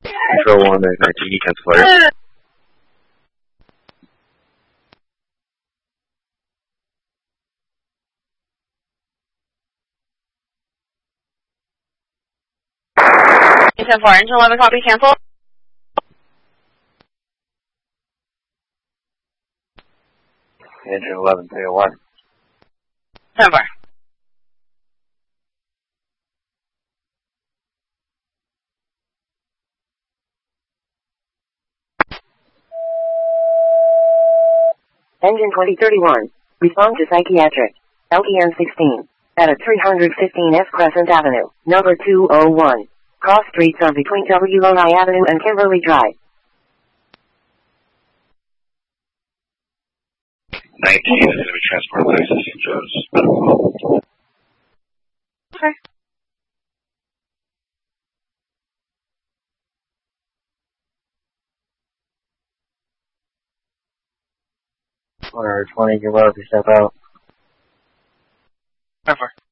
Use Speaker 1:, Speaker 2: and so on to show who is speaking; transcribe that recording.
Speaker 1: Control 1, there's 19, cancel fire.
Speaker 2: Engine 4, engine 11, copy, cancel.
Speaker 1: Engine 11, 301.
Speaker 2: 10-4.
Speaker 3: Engine 2031. Respond to psychiatric. LTN 16. At 315 S Crescent Avenue, number 201. Cross streets are between W. Lodi Avenue and Kimberly Drive.
Speaker 1: 19 is going to be transport license St. Joe's.
Speaker 2: Okay.
Speaker 1: Order 20, give up, you step out.
Speaker 2: 10-4.